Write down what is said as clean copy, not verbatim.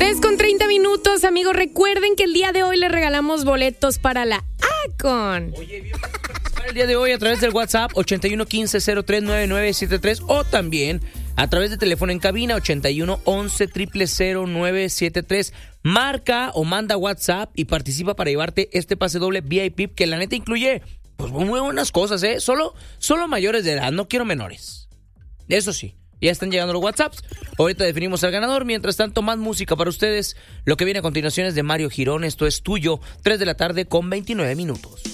3:30, amigos. Recuerden que el día de hoy les regalamos boletos para la Akon. Oye, bien, puedes participar el día de hoy a través del WhatsApp 8115039973 o también a través de teléfono en cabina 8111000973. Marca o manda WhatsApp y participa para llevarte este pase doble VIP que la neta incluye pues muy buenas cosas, ¿eh? Solo mayores de edad, no quiero menores. Eso sí. Ya están llegando los WhatsApps. Ahorita definimos al ganador. Mientras tanto, más música para ustedes. Lo que viene a continuación es de Mario Girón. Esto es Tuyo. 3 de la tarde con 29 minutos.